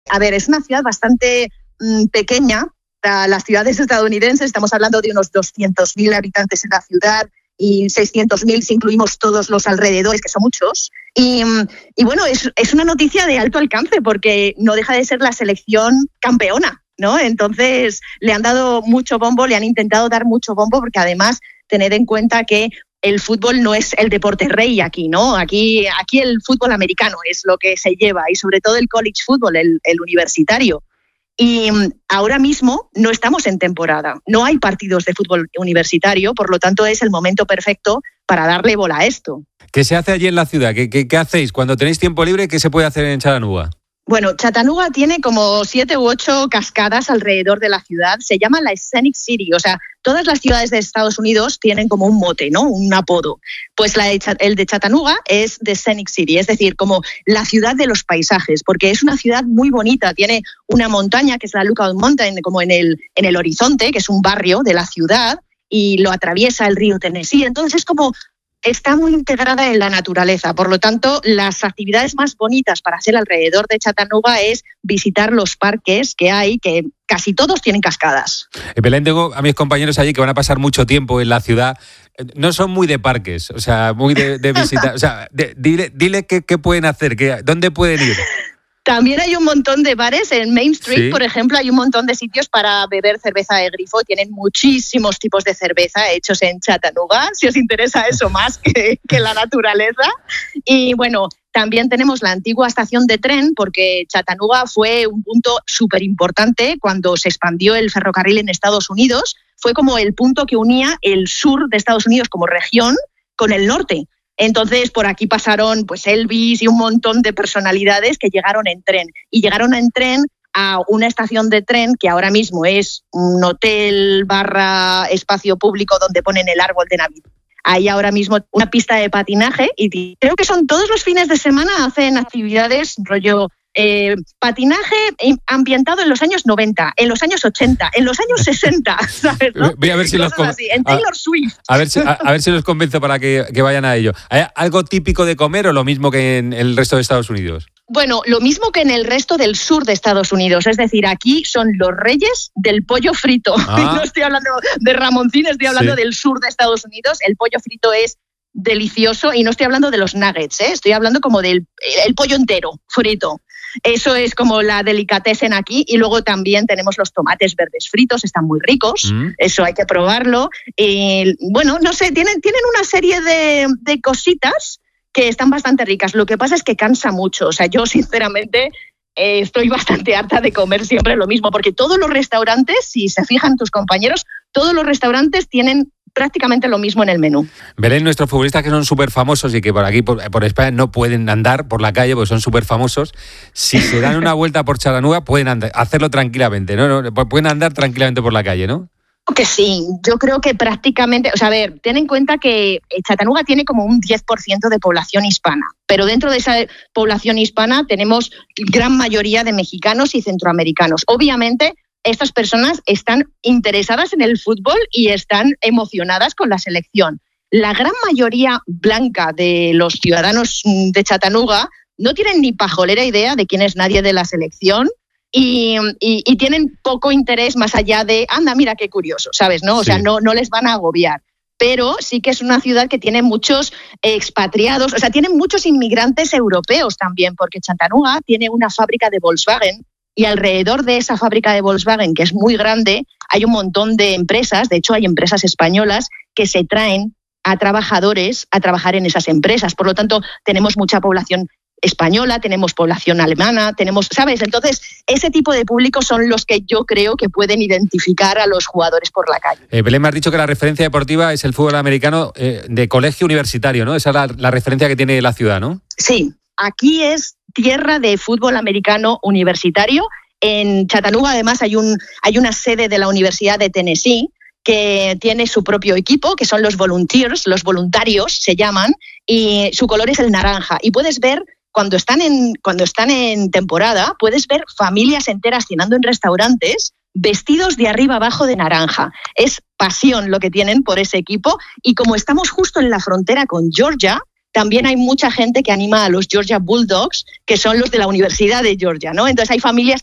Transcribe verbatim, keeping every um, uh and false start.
A ver, es una ciudad bastante mmm, pequeña. Las ciudades estadounidenses, estamos hablando de unos doscientos mil habitantes en la ciudad y seiscientos mil si incluimos todos los alrededores, que son muchos. Y, y bueno, es, es una noticia de alto alcance porque no deja de ser la selección campeona, ¿no? Entonces le han dado mucho bombo, le han intentado dar mucho bombo porque además tened en cuenta que el fútbol no es el deporte rey aquí, ¿no? Aquí, aquí el fútbol americano es lo que se lleva y sobre todo el college football, el, el universitario. Y ahora mismo no estamos en temporada, no hay partidos de fútbol universitario, por lo tanto es el momento perfecto para darle bola a esto. ¿Qué se hace allí en la ciudad? ¿Qué, qué, qué hacéis? Cuando tenéis tiempo libre, ¿qué se puede hacer en Chattanooga? Bueno, Chattanooga tiene como siete u ocho cascadas alrededor de la ciudad. Se llama la Scenic City. O sea, todas las ciudades de Estados Unidos tienen como un mote, ¿no? Un apodo. Pues la de, el de Chattanooga es The Scenic City, es decir, como la ciudad de los paisajes, porque es una ciudad muy bonita. Tiene una montaña que es la Lookout Mountain, como en el, en el horizonte, que es un barrio de la ciudad, y lo atraviesa el río Tennessee. Entonces es como... está muy integrada en la naturaleza. Por lo tanto, las actividades más bonitas para hacer alrededor de Chattanooga es visitar los parques que hay, que casi todos tienen cascadas. En Belén tengo a mis compañeros allí que van a pasar mucho tiempo en la ciudad. No son muy de parques, o sea, muy de, de visitar. O sea, de, dile, dile qué, qué pueden hacer, qué, dónde pueden ir. También hay un montón de bares en Main Street, ¿Sí? Por ejemplo, hay un montón de sitios para beber cerveza de grifo. Tienen muchísimos tipos de cerveza hechos en Chattanooga, si os interesa eso más que, que la naturaleza. Y bueno, también tenemos la antigua estación de tren, porque Chattanooga fue un punto súper importante cuando se expandió el ferrocarril en Estados Unidos. Fue como el punto que unía el sur de Estados Unidos como región con el norte. Entonces, por aquí pasaron pues Elvis y un montón de personalidades que llegaron en tren. Y llegaron en tren a una estación de tren que ahora mismo es un hotel barra espacio público donde ponen el árbol de Navidad. Hay ahora mismo una pista de patinaje y creo que son todos los fines de semana hacen actividades rollo... Eh, patinaje ambientado en los años noventa, en los años ochenta, en los años sesenta, ¿sabes? ¿No? Voy a ver si los con... así, en Taylor Swift. A ver si, a, a ver si los convenzo para que, que vayan a ello. ¿Hay algo típico de comer o lo mismo que en el resto de Estados Unidos? Bueno, lo mismo que en el resto del sur de Estados Unidos. Es decir, aquí son los reyes del pollo frito. Ah. No estoy hablando de Ramoncín, estoy hablando sí. del sur de Estados Unidos. El pollo frito es delicioso y no estoy hablando de los nuggets, ¿eh? Estoy hablando como del el pollo entero, frito. Eso es como la delicatessen aquí. Y luego también tenemos los tomates verdes fritos, están muy ricos, mm. eso hay que probarlo. Y bueno, no sé, tienen, tienen una serie de, de cositas que están bastante ricas. Lo que pasa es que cansa mucho. O sea, yo sinceramente eh, estoy bastante harta de comer siempre lo mismo, porque todos los restaurantes, si se fijan tus compañeros, todos los restaurantes tienen prácticamente lo mismo en el menú. Belén, nuestros futbolistas que son súper famosos y que por aquí, por, por España, no pueden andar por la calle porque son súper famosos, si se dan una vuelta por Chattanooga pueden andar, hacerlo tranquilamente, ¿no? ¿no? Pueden andar tranquilamente por la calle, ¿no? Que sí, yo creo que prácticamente, o sea, a ver, ten en cuenta que Chattanooga tiene como un diez por ciento de población hispana, pero dentro de esa población hispana tenemos gran mayoría de mexicanos y centroamericanos. Obviamente, estas personas están interesadas en el fútbol y están emocionadas con la selección. La gran mayoría blanca de los ciudadanos de Chattanooga no tienen ni pajolera idea de quién es nadie de la selección y, y, y tienen poco interés más allá de, anda, mira qué curioso, ¿sabes? ¿No? O sí. sea, no, no les van a agobiar. Pero sí que es una ciudad que tiene muchos expatriados, o sea, tiene muchos inmigrantes europeos también, porque Chattanooga tiene una fábrica de Volkswagen. Y alrededor de esa fábrica de Volkswagen, que es muy grande, hay un montón de empresas, de hecho hay empresas españolas que se traen a trabajadores a trabajar en esas empresas. Por lo tanto, tenemos mucha población española, tenemos población alemana, tenemos, ¿sabes? Entonces, ese tipo de públicos son los que yo creo que pueden identificar a los jugadores por la calle. Eh, Belén, me has dicho que la referencia deportiva es el fútbol americano eh, de colegio universitario, ¿no? Esa es la, la referencia que tiene la ciudad, ¿no? Sí, aquí es tierra de fútbol americano universitario. En Chattanooga, además, hay, un, hay una sede de la Universidad de Tennessee que tiene su propio equipo, que son los volunteers, los voluntarios se llaman, y su color es el naranja. Y puedes ver, cuando están en, cuando están en temporada, puedes ver familias enteras cenando en restaurantes vestidos de arriba abajo de naranja. Es pasión lo que tienen por ese equipo. Y como estamos justo en la frontera con Georgia, también hay mucha gente que anima a los Georgia Bulldogs, que son los de la Universidad de Georgia, ¿no? Entonces hay familias